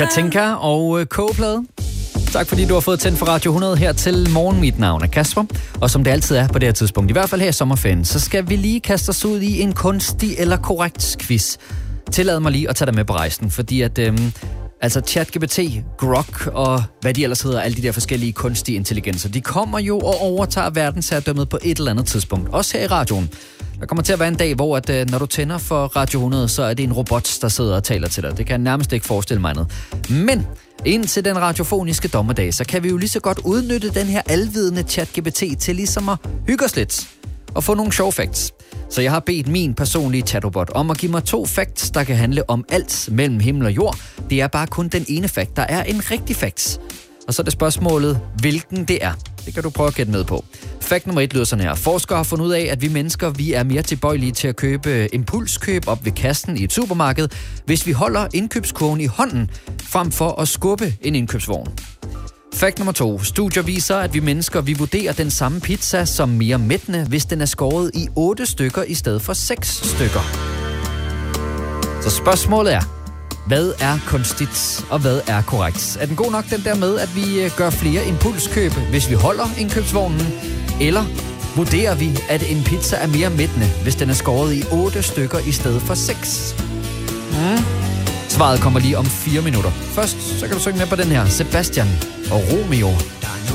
Katinka og K-plade. Tak fordi du har fået tændt for Radio 100 her til morgen. Mit navn er Kasper, og som det altid er på det her tidspunkt, i hvert fald her i sommerferien, så skal vi lige kaste os ud i en kunstig eller korrekt quiz. Tillad mig lige at tage dig med på rejsen, fordi at ChatGPT, Grok og hvad de ellers hedder, alle de der forskellige kunstige intelligenser, de kommer jo og overtager verdensherredømmet på et eller andet tidspunkt. Også her i radioen. Der kommer til at være en dag, hvor at, når du tænder for Radio 100, så er det en robot, der sidder og taler til dig. Det kan jeg nærmest ikke forestille mig andet. Men indtil den radiofoniske dommedag, så kan vi jo lige så godt udnytte den her alvidende ChatGPT til ligesom at hygge os lidt og få nogle sjove facts. Så jeg har bedt min personlige chatrobot om at give mig 2 facts, der kan handle om alt mellem himmel og jord. Det er bare kun den ene fact, der er en rigtig fact. Og så er det spørgsmålet, hvilken det er. Det kan du prøve at gætte med på. Fact nummer 1 lyder sådan her. Forskere har fundet ud af, at vi mennesker vi er mere tilbøjelige til at købe impulskøb op ved kassen i et supermarked, hvis vi holder indkøbskurven i hånden, frem for at skubbe en indkøbsvogn. Fact nummer 2. Studier viser, at vi mennesker vi vurderer den samme pizza som mere mættende, hvis den er skåret i 8 stykker i stedet for 6 stykker. Så spørgsmålet er, hvad er kunstigt, og hvad er korrekt? Er den god nok den der med, at vi gør flere impulskøb, hvis vi holder indkøbsvognen? Eller vurderer vi, at en pizza er mere mættende, hvis den er skåret i 8 stykker i stedet for 6? Svaret kommer lige om 4 minutter. Først så kan du synge med på den her. Sebastian og Romeo.